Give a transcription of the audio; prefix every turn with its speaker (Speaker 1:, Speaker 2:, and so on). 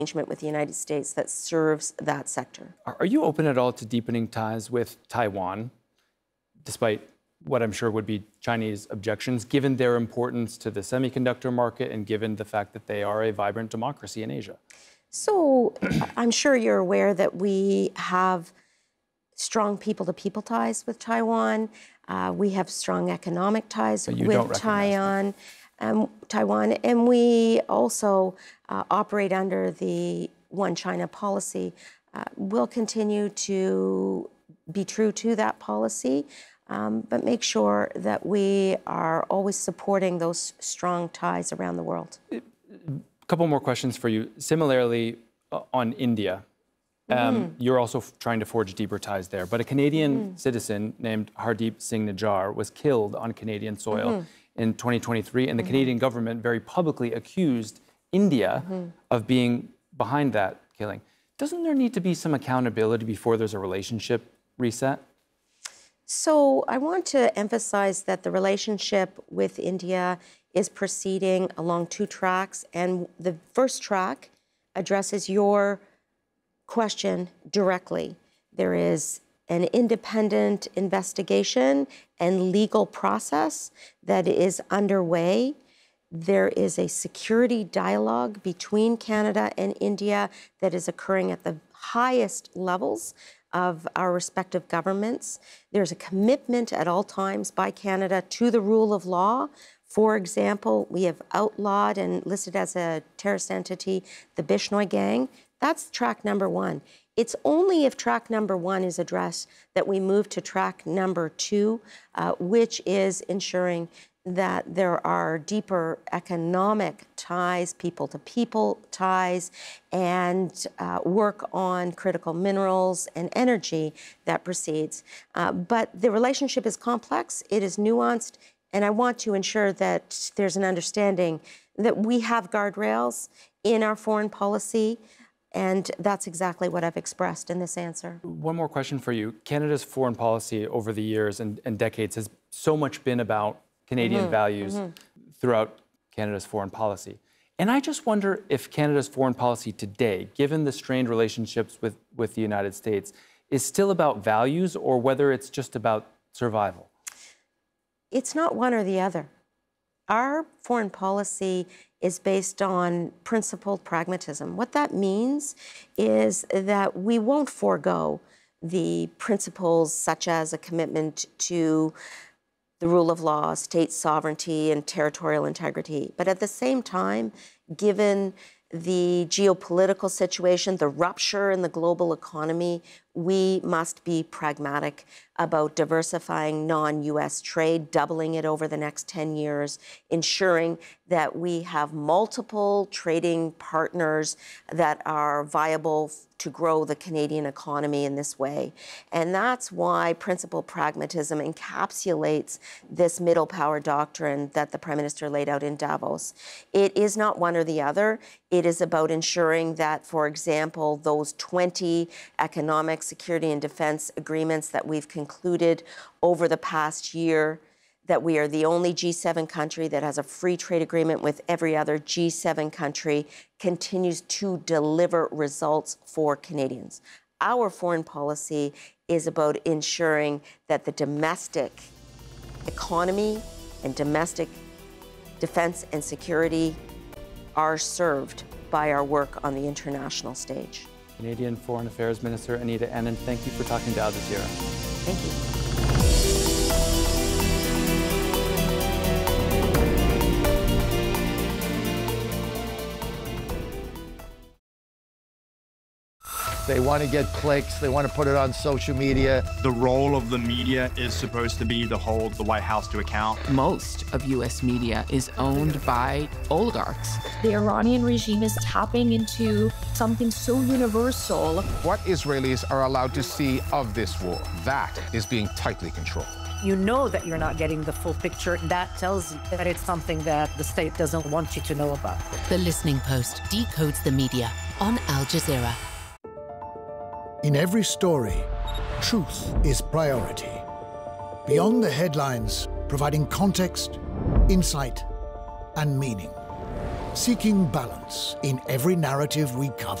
Speaker 1: arrangement with the United States that serves that sector.
Speaker 2: Are you open at all to deepening ties with Taiwan, despite what I'm sure would be Chinese objections, given their importance to the semiconductor market and given the fact that they are a vibrant democracy in Asia?
Speaker 1: So I'm sure you're aware that we have strong people-to-people ties with Taiwan. We have strong economic ties with Taiwan, and we also operate under the One China policy. We'll continue to be true to that policy, but make sure that we are always supporting those strong ties around the world. A
Speaker 2: couple more questions for you. Similarly, on India, you're also trying to forge deeper ties there. But a Canadian citizen named Hardeep Singh Nijjar was killed on Canadian soil in 2023, and the Canadian government very publicly accused India of being behind that killing. Doesn't there need to be some accountability before there's a relationship reset?
Speaker 1: So I want to emphasize that the relationship with India is proceeding along two tracks, and the first track addresses your question directly. There is an independent investigation and legal process that is underway. There is a security dialogue between Canada and India that is occurring at the highest levels of our respective governments. There's a commitment at all times by Canada to the rule of law. For example, we have outlawed and listed as a terrorist entity the Bishnoi gang. That's track number one. It's only if track number one is addressed that we move to track number two, which is ensuring that there are deeper economic ties, people-to-people ties, and work on critical minerals and energy that proceeds. But the relationship is complex, it is nuanced, and I want to ensure that there's an understanding that we have guardrails in our foreign policy, and that's exactly what I've expressed in this answer.
Speaker 2: One more question for you. Canada's foreign policy over the years and decades has so much been about Canadian values throughout Canada's foreign policy. And I just wonder if Canada's foreign policy today, given the strained relationships with the United States, is still about values or whether it's just about survival.
Speaker 1: It's not one or the other. Our foreign policy is based on principled pragmatism. What that means is that we won't forego the principles such as a commitment to the rule of law, state sovereignty, and territorial integrity. But at the same time, given the geopolitical situation, the rupture in the global economy, we must be pragmatic about diversifying non-U.S. trade, doubling it over the next 10 years, ensuring that we have multiple trading partners that are viable to grow the Canadian economy in this way. And that's why principled pragmatism encapsulates this middle power doctrine that the Prime Minister laid out in Davos. It is not one or the other. It is about ensuring that, for example, those 20 economic, security and defense agreements that we've concluded over the past year, that we are the only G7 country that has a free trade agreement with every other G7 country, continues to deliver results for Canadians. Our foreign policy is about ensuring that the domestic economy and domestic defense and security are served by our work on the international stage.
Speaker 2: Canadian Foreign Affairs Minister Anita Anand, thank you for talking to Al Jazeera.
Speaker 1: Thank you.
Speaker 3: They want to get clicks. They want to put it on social media.
Speaker 4: The role of the media is supposed to be to hold the White House to account.
Speaker 5: Most of U.S. media is owned by oligarchs.
Speaker 6: The Iranian regime is tapping into something so universal.
Speaker 7: What Israelis are allowed to see of this war, that is being tightly controlled.
Speaker 8: You know that you're not getting the full picture. That tells you that it's something that the state doesn't want you to know about.
Speaker 9: The Listening Post decodes the media on Al Jazeera.
Speaker 10: In every story, truth is priority. Beyond the headlines, providing context, insight, and meaning. seeking balance in every narrative we cover.